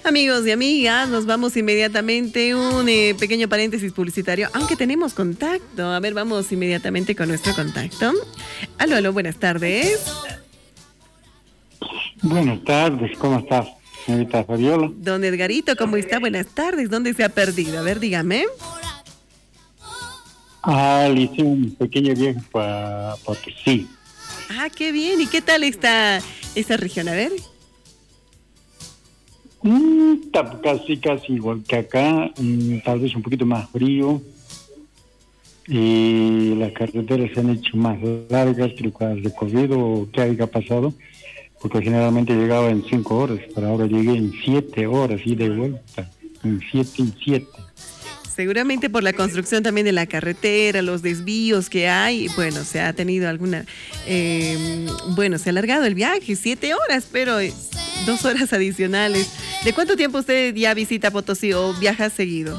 Amigos y amigas, nos vamos inmediatamente, un pequeño paréntesis publicitario, aunque tenemos contacto. A ver, vamos inmediatamente con nuestro contacto. Aló, aló, buenas tardes. Buenas tardes, ¿cómo estás, señorita Fabiola? Don Edgarito, ¿cómo está? Buenas tardes, ¿dónde se ha perdido? A ver, dígame. Le hice un pequeño viaje para Potosí. Ah, qué bien, ¿y qué tal está esa región? A ver. Está casi igual que acá, tal vez un poquito más frío. Y las carreteras se han hecho más largas que el recorrido que haya pasado, porque generalmente llegaba en 5 horas, pero ahora llegué en 7 horas y de vuelta, en 7 y 7. Seguramente por la construcción también de la carretera, los desvíos que hay, bueno, se ha tenido alguna, se ha alargado el viaje, 7 horas, pero 2 horas adicionales. ¿De cuánto tiempo usted ya visita Potosí o viaja seguido?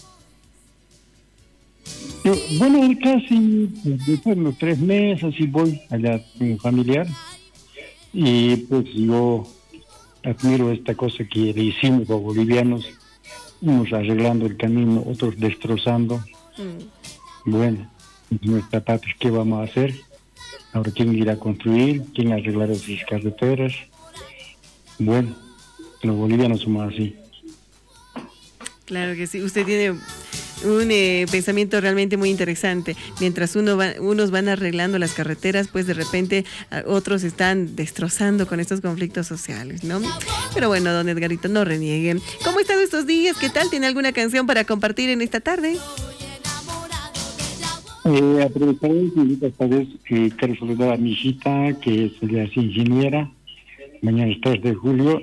Bueno, casi después de unos 3 meses y voy allá con mi familiar. Y pues yo admiro esta cosa que le hicimos los bolivianos, unos arreglando el camino, otros destrozando. Bueno, nuestra patria, ¿qué vamos a hacer? Ahora, ¿quién irá a construir? ¿Quién arreglará esas carreteras? Bueno, los bolivianos somos así. Claro que sí, usted tiene un pensamiento realmente muy interesante. Mientras unos van arreglando las carreteras, pues de repente otros están destrozando con estos conflictos sociales, ¿no? Pero bueno, don Edgarito, no reniegue. ¿Cómo ha estado estos días? ¿Qué tal? ¿Tiene alguna canción para compartir en esta tarde? Aprovecharé esta vez que quiero saludar a mi hijita, que es ingeniera. Mañana es 3 de julio.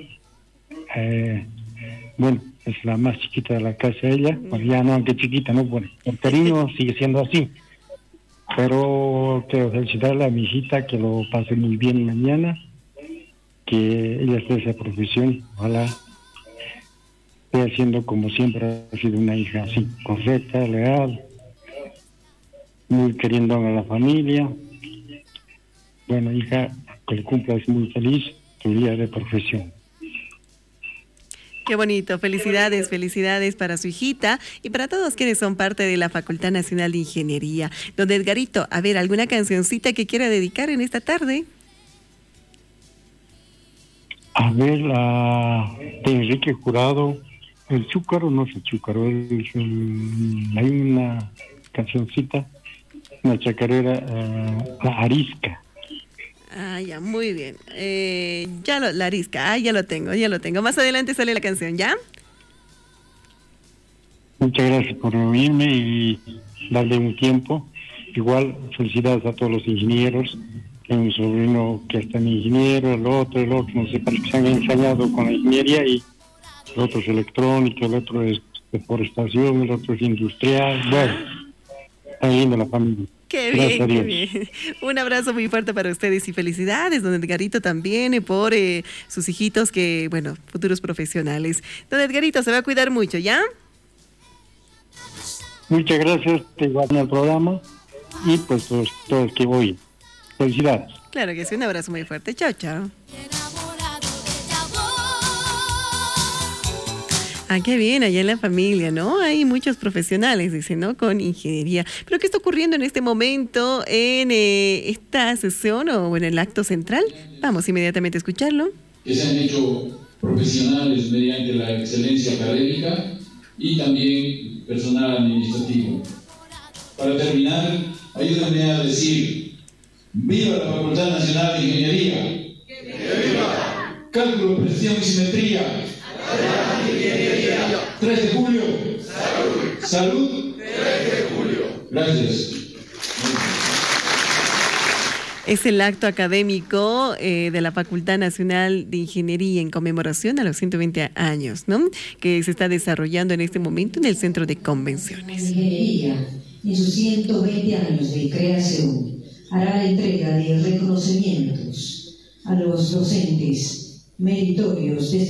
Bueno, es la más chiquita de la casa ella. Pues ya no, aunque chiquita, ¿no? Bueno, el cariño sigue siendo así. Pero quiero felicitarle a mi hijita, que lo pase muy bien mañana, que ella esté en esa profesión. Ojalá esté haciendo como siempre ha sido una hija así, correcta, leal, muy queriendo a la familia. Bueno, hija, que le cumplas muy feliz tu día de profesión. Qué bonito, felicidades, felicidades para su hijita y para todos quienes son parte de la Facultad Nacional de Ingeniería. Don Edgarito, a ver, ¿alguna cancioncita que quiera dedicar en esta tarde? A ver, la de Enrique Jurado, el chúcaro, no sé, chúcaro, hay una cancioncita, una chacarera, la arisca. Ah, ya, muy bien. La arisca, ya lo tengo. Más adelante sale la canción, ¿ya? Muchas gracias por oírme y darle un tiempo. Igual, felicidades a todos los ingenieros. Tengo un sobrino que está en ingeniero, el otro, no sé, parece que se han ensayado con la ingeniería y el otro es electrónico, el otro es de forestación, el otro es industrial. Bueno, está linda la familia. Qué bien, qué bien. Un abrazo muy fuerte para ustedes y felicidades, don Edgarito, también por sus hijitos que, bueno, futuros profesionales. Don Edgarito, se va a cuidar mucho, ¿ya? Muchas gracias, te igual en el programa y pues todos que voy. Felicidades. Claro que sí, un abrazo muy fuerte. Chao, chao. Ah, qué bien, allá en la familia, ¿no? Hay muchos profesionales, dice, ¿no? Con ingeniería. ¿Pero qué está ocurriendo en este momento en esta sesión o en el acto central? Vamos inmediatamente a escucharlo. Que se han hecho profesionales mediante la excelencia académica y también personal administrativo. Para terminar, ayúdenme a decir: ¡viva la Facultad Nacional de Ingeniería! ¡Que viva! Cálculo, precisión y simetría. 3 de julio. Salud. Salud. 3 de julio. Gracias. Es el acto académico de la Facultad Nacional de Ingeniería en conmemoración a los 120 años, ¿no? Que se está desarrollando en este momento en el Centro de Convenciones. Ingeniería, en sus 120 años de creación, hará la entrega de reconocimientos a los docentes meritorios de